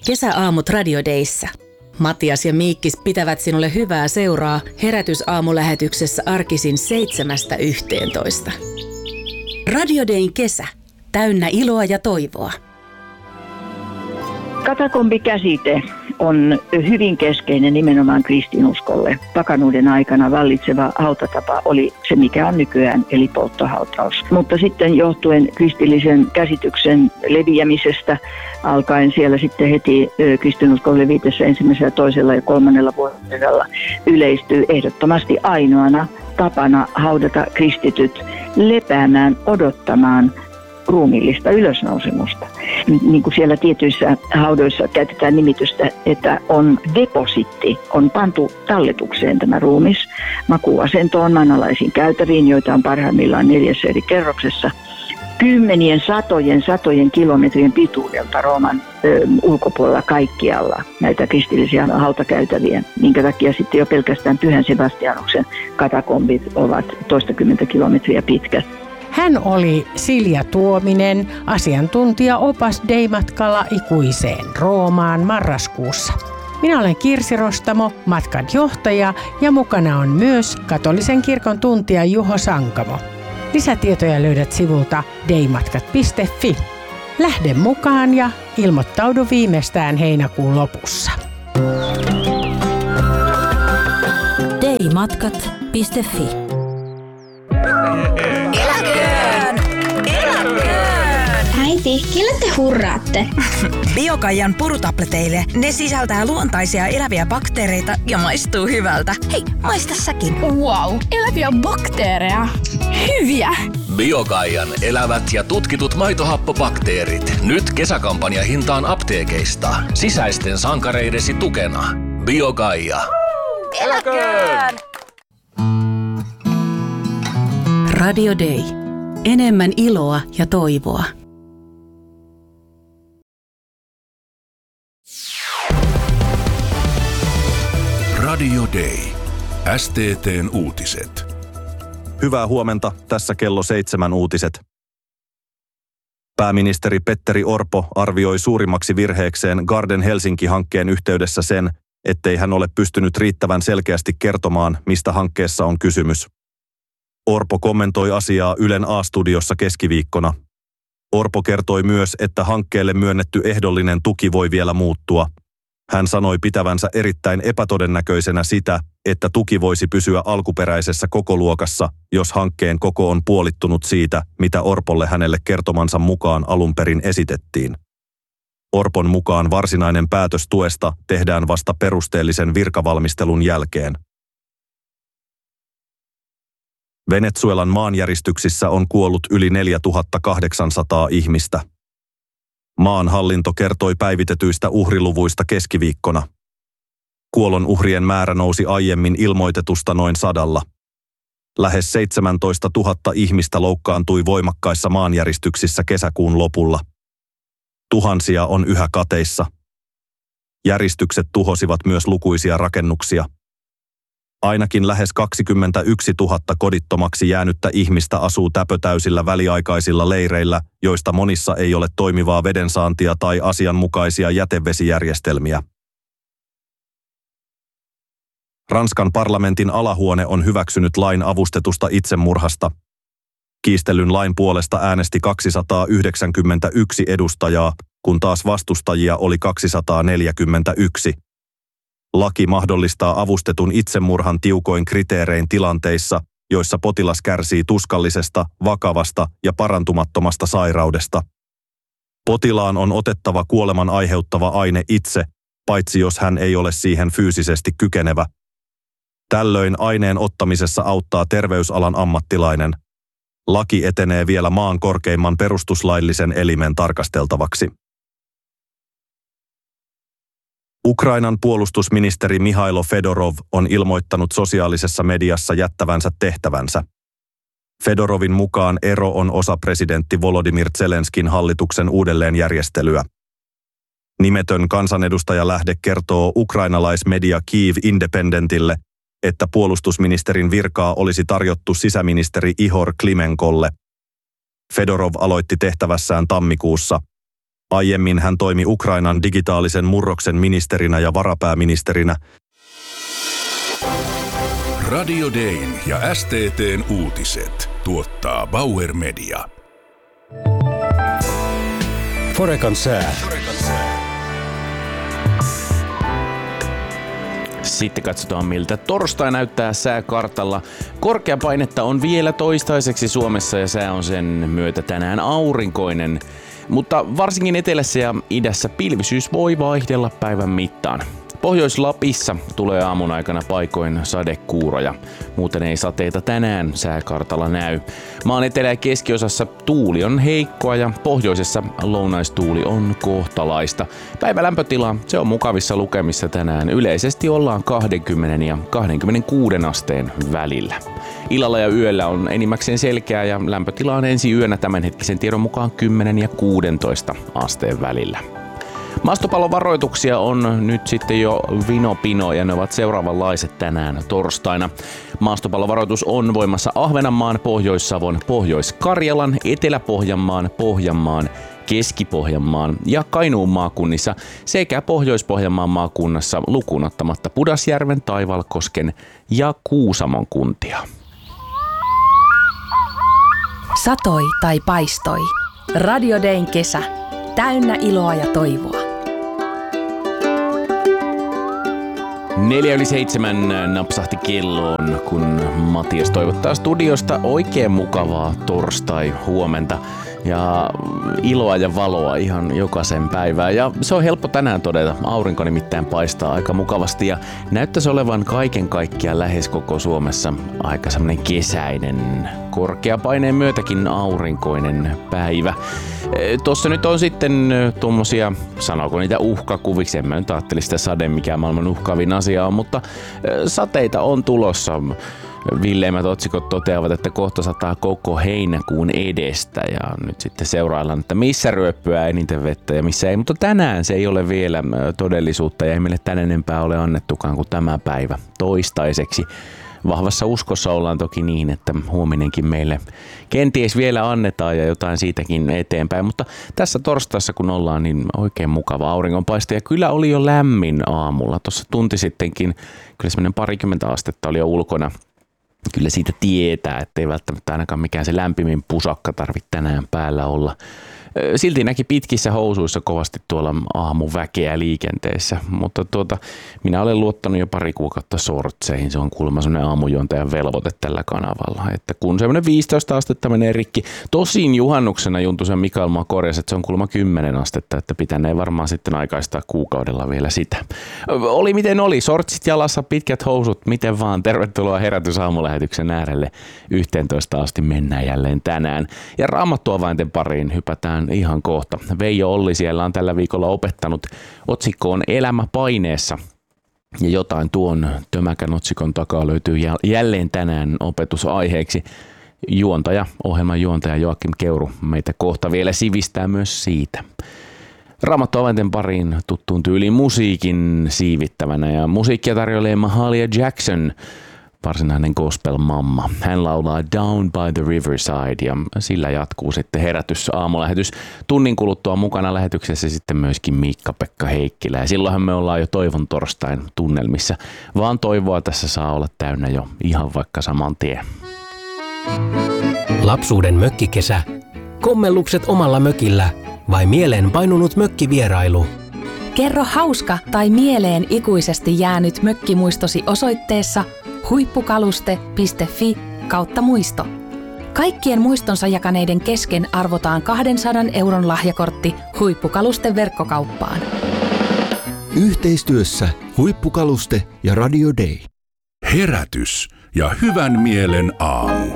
Kesäaamut Radio Dayssä. Matias ja Miikkis pitävät sinulle hyvää seuraa herätysaamulähetyksessä arkisin 7–11. Radio Dayn kesä. Täynnä iloa ja toivoa. Katakombikäsite on hyvin keskeinen nimenomaan kristinuskolle. Pakanuuden aikana vallitseva hautatapa oli se, mikä on nykyään, eli polttohautaus. Mutta sitten johtuen kristillisen käsityksen leviämisestä alkaen siellä sitten heti kristinuskon levitessä 1., 2. ja 3. vuodella yleistyy ehdottomasti ainoana tapana haudata kristityt lepäämään, odottamaan ruumiillista ylösnousemusta. Niin kuin siellä tietyissä haudoissa käytetään nimitystä, että on depositti, on pantu talletukseen tämä ruumis makuuasentoon, maanalaisiin käytäviin, joita on parhaimmillaan 4 eri kerroksessa. Kymmenien, satojen kilometrien pituudelta Rooman ulkopuolella kaikkialla näitä kristillisiä hautakäytäviä, minkä takia sitten jo pelkästään Pyhän Sebastianuksen katakombit ovat toistakymmentä kilometriä pitkät. Hän oli Silja Tuominen, asiantuntija-opas Day-matkalla ikuiseen Roomaan marraskuussa. Minä olen Kirsi Rostamo, matkan johtaja, ja mukana on myös katolisen kirkon tuntija Juho Sankamo. Lisätietoja löydät sivulta daymatkat.fi. Lähde mukaan ja ilmoittaudu viimeistään heinäkuun lopussa. daymatkat.fi. Äiti, kelle te hurraatte? Biokaian purutableteille. Ne sisältää luontaisia eläviä bakteereita ja maistuu hyvältä. Hei, maista säkin. Wow, eläviä bakteereja. Hyviä! Biokaian elävät ja tutkitut maitohappobakteerit. Nyt kesäkampanjahintaan apteekeista. Sisäisten sankareidesi tukena. Biokaia. Eläköön! Radio Day. Enemmän iloa ja toivoa. Radio Day. STT:n uutiset. Hyvää huomenta, tässä kello 7 uutiset. Pääministeri Petteri Orpo arvioi suurimmaksi virheekseen Garden Helsinki-hankkeen yhteydessä sen, ettei hän ole pystynyt riittävän selkeästi kertomaan, mistä hankkeessa on kysymys. Orpo kommentoi asiaa Ylen A-studiossa keskiviikkona. Orpo kertoi myös, että hankkeelle myönnetty ehdollinen tuki voi vielä muuttua. Hän sanoi pitävänsä erittäin epätodennäköisenä sitä, että tuki voisi pysyä alkuperäisessä kokoluokassa, jos hankkeen koko on puolittunut siitä, mitä Orpolle hänelle kertomansa mukaan alun perin esitettiin. Orpon mukaan varsinainen päätös tuesta tehdään vasta perusteellisen virkavalmistelun jälkeen. Venezuelan maanjäristyksissä on kuollut yli 4800 ihmistä. Maan hallinto kertoi päivitetyistä uhriluvuista keskiviikkona. Kuolonuhrien määrä nousi aiemmin ilmoitetusta noin 100. Lähes 17 000 ihmistä loukkaantui voimakkaissa maanjäristyksissä kesäkuun lopulla. Tuhansia on yhä kateissa. Järistykset tuhosivat myös lukuisia rakennuksia. Ainakin lähes 21 000 kodittomaksi jäänyttä ihmistä asuu täpötäysillä väliaikaisilla leireillä, joista monissa ei ole toimivaa vedensaantia tai asianmukaisia jätevesijärjestelmiä. Ranskan parlamentin alahuone on hyväksynyt lain avustetusta itsemurhasta. Kiistellyn lain puolesta äänesti 291 edustajaa, kun taas vastustajia oli 241. Laki mahdollistaa avustetun itsemurhan tiukoin kriteerein tilanteissa, joissa potilas kärsii tuskallisesta, vakavasta ja parantumattomasta sairaudesta. Potilaan on otettava kuoleman aiheuttava aine itse, paitsi jos hän ei ole siihen fyysisesti kykenevä. Tällöin aineen ottamisessa auttaa terveysalan ammattilainen. Laki etenee vielä maan korkeimman perustuslaillisen elimen tarkasteltavaksi. Ukrainan puolustusministeri Mihailo Fedorov on ilmoittanut sosiaalisessa mediassa jättävänsä tehtävänsä. Fedorovin mukaan ero on osa presidentti Volodymyr Zelenskin hallituksen uudelleenjärjestelyä. Nimetön kansanedustajalähde kertoo ukrainalaismedia Kyiv Independentille, että puolustusministerin virkaa olisi tarjottu sisäministeri Ihor Klimenkolle. Fedorov aloitti tehtävässään tammikuussa. Aiemmin hän toimi Ukrainan digitaalisen murroksen ministerinä ja varapääministerinä. Radio Dayn ja STT:n uutiset tuottaa Bauer Media. Forecan sää. Sitten katsotaan, miltä torstai näyttää sääkartalla. Korkeapainetta on vielä toistaiseksi Suomessa ja sää on sen myötä tänään aurinkoinen. Mutta varsinkin etelässä ja idässä pilvisyys voi vaihdella päivän mittaan. Pohjois-Lapissa tulee aamun aikana paikoin sadekuuroja. Muuten ei sateita tänään sääkartalla näy. Maan etelä- ja keskiosassa tuuli on heikkoa ja pohjoisessa lounaistuuli on kohtalaista. Päivälämpötila se on mukavissa lukemissa tänään. Yleisesti ollaan 20 ja 26 asteen välillä. Illalla ja yöllä on enimmäkseen selkeää ja lämpötila on ensi yönä tämänhetkisen tiedon mukaan 10 ja 16 asteen välillä. Maastopallovaroituksia on nyt sitten jo vino ja ne ovat seuraavanlaiset tänään torstaina. Maastopallovaroitus on voimassa Ahvenanmaan, Pohjois-Savon, Pohjois-Karjalan, Etelä-Pohjanmaan, Pohjanmaan, Keski-Pohjanmaan ja Kainuun maakunnissa sekä Pohjois-Pohjanmaan maakunnassa lukuun ottamatta Pudasjärven, Taivalkosken ja Kuusamon kuntia. Satoi tai paistoi. Radio Dayn kesä. Täynnä iloa ja toivoa. 6:04 napsahti kelloon, kun Matias toivottaa studiosta oikein mukavaa torstai-huomenta ja iloa ja valoa ihan jokaisen päivään. Ja se on helppo tänään todeta. Aurinko nimittäin paistaa aika mukavasti ja näyttäisi olevan kaiken kaikkiaan lähes koko Suomessa aika semmoinen kesäinen, korkeapaineen myötäkin aurinkoinen päivä. Tuossa nyt on sitten tuommoisia, sanooko niitä uhkakuviksi, en mä nyt ajatteli sitä sade, mikä maailman uhkaavin asia on, mutta sateita on tulossa. Villeimmät otsikot toteavat, että kohta sataa koko heinäkuun edestä ja nyt sitten seuraillaan, että missä ryöppyää eniten vettä ja missä ei. Mutta tänään se ei ole vielä todellisuutta ja ei meille tän enempää ole annettukaan kuin tämä päivä toistaiseksi. Vahvassa uskossa ollaan toki niin, että huominenkin meille kenties vielä annetaan ja jotain siitäkin eteenpäin. Mutta tässä torstaissa kun ollaan, niin oikein mukava auringonpaisto ja kyllä oli jo lämmin aamulla. Tuossa tunti sittenkin kyllä semmoinen 20 astetta oli jo ulkona. Kyllä siitä tietää, ettei välttämättä ainakaan mikään se lämpimin pusakka tarvitse tänään päällä olla. Silti näki pitkissä housuissa kovasti tuolla aamuväkeä liikenteessä, mutta minä olen luottanut jo pari kuukautta sortseihin. Se on kuulemma semmoinen aamujuontajan velvoite tällä kanavalla, että kun semmoinen 15 astetta menee rikki. Tosin juhannuksena Juntusen Mikael mua korjasi, että se on kuulemma 10 astetta, että pitänee varmaan sitten aikaistaa kuukaudella vielä sitä. Oli miten oli, sortsit jalassa, pitkät housut, miten vaan. Tervetuloa Herätys-aamulähetyksen äärelle. 11 asti mennään jälleen tänään. Ja Raamattuavainten pariin hypätään ihan kohta. Veijo Olli siellä on tällä viikolla opettanut otsikkoon Elämä paineessa. Ja jotain tuon tömäkän otsikon takaa löytyy jälleen tänään opetusaiheeksi. Ohjelman juontaja Joakim Keuru meitä kohta vielä sivistää myös siitä. Raamattuavainten pariin tuttuun tyyliin musiikin siivittävänä ja musiikkia tarjoilee Mahalia Jackson, varsinainen gospel-mamma. Hän laulaa Down by the Riverside ja sillä jatkuu sitten Herätys-aamulähetys. Tunnin kuluttua mukana lähetyksessä sitten myöskin Miikka-Pekka Heikkilä. Ja silloinhan me ollaan jo toivon torstain tunnelmissa. Vaan toivoa tässä saa olla täynnä jo ihan vaikka saman tien. Lapsuuden mökkikesä. Kommellukset omalla mökillä vai mieleen painunut mökkivierailu? Kerro hauska tai mieleen ikuisesti jäänyt mökkimuistosi osoitteessa huippukaluste.fi/muisto. Kaikkien muistonsa jakaneiden kesken arvotaan 200 € lahjakortti Huippukalusten verkkokauppaan. Yhteistyössä Huippukaluste ja Radio Day. Herätys ja hyvän mielen aamu.